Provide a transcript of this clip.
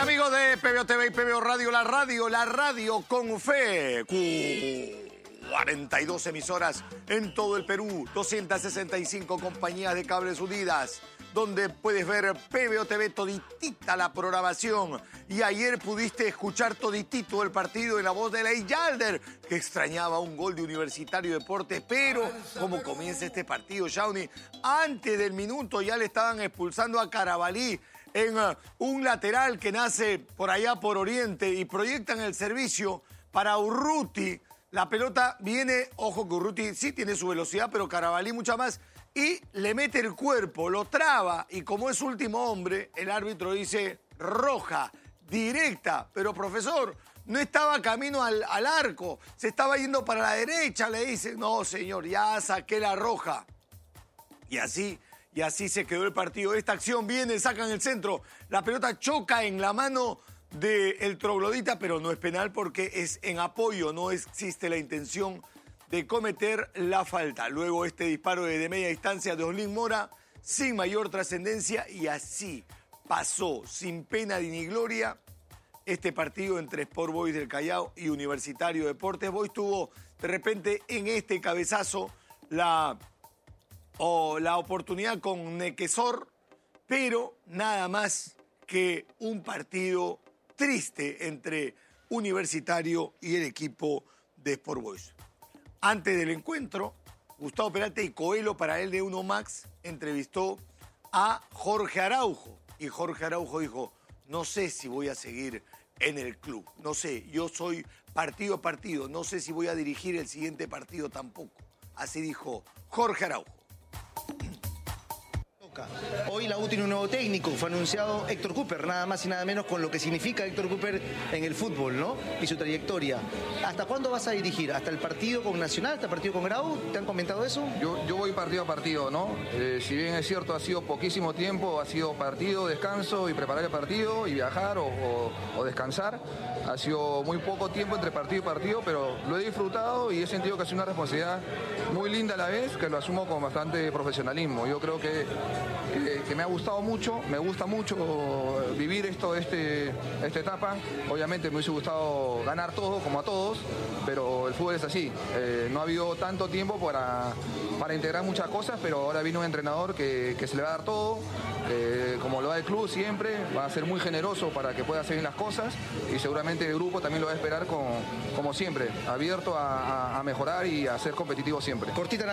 amigos de PBO TV y PBO Radio, la radio con fe. 42 emisoras en todo el Perú, 265 compañías de cables unidas, donde puedes ver PBO TV toditita la programación. Y ayer pudiste escuchar toditito el partido en la voz de Ley Yalder, que extrañaba un gol de Universitario Deportes, pero como comienza este partido, Shawnee, antes del minuto ya le estaban expulsando a Carabalí en un lateral que nace por allá por Oriente y proyectan el servicio para Urruti. La pelota viene, ojo que Urruti sí tiene su velocidad, pero Carabalí mucha más, y le mete el cuerpo, lo traba, y como es último hombre, el árbitro dice roja, directa. Pero profesor, no estaba camino al arco, se estaba yendo para la derecha, le dice, no señor, ya saqué la roja. Y así se quedó el partido. Esta acción viene, sacan el centro, la pelota choca en la mano del troglodita, pero no es penal porque es en apoyo, no existe la intención de cometer la falta. Luego este disparo de media distancia de Oslin Mora, sin mayor trascendencia, y así pasó, sin pena ni gloria, este partido entre Sport Boys del Callao y Universitario Deportes. Boys tuvo de repente en este cabezazo la oportunidad con Nequesor, pero nada más que un partido triste entre Universitario y el equipo de Sport Boys. Antes del encuentro, Gustavo Peralta y Coelho, para él de Uno Max, entrevistó a Jorge Araujo. Y Jorge Araujo dijo, no sé si voy a seguir en el club. No sé, yo soy partido a partido. No sé si voy a dirigir el siguiente partido tampoco. Así dijo Jorge Araujo. Hoy la U tiene un nuevo técnico, fue anunciado Héctor Cooper, nada más y nada menos, con lo que significa Héctor Cooper en el fútbol, ¿no? Y su trayectoria. ¿Hasta cuándo vas a dirigir? ¿Hasta el partido con Nacional? ¿Hasta el partido con Grau? ¿Te han comentado eso? Yo voy partido a partido, ¿no? Si bien es cierto, ha sido poquísimo tiempo, ha sido partido, descanso y preparar el partido y viajar o descansar. Ha sido muy poco tiempo entre partido y partido, pero lo he disfrutado y he sentido que ha sido una responsabilidad muy linda a la vez, que lo asumo con bastante profesionalismo. Yo creo que me ha gustado mucho, me gusta mucho vivir esta etapa. Obviamente me hubiese gustado ganar todo, como a todos, pero el fútbol es así. No ha habido tanto tiempo para integrar muchas cosas, pero ahora vino un entrenador que se le va a dar todo, como lo da el club siempre, va a ser muy generoso para que pueda hacer bien las cosas y seguramente el grupo también lo va a esperar como siempre, abierto a mejorar y a ser competitivo siempre. Cortita.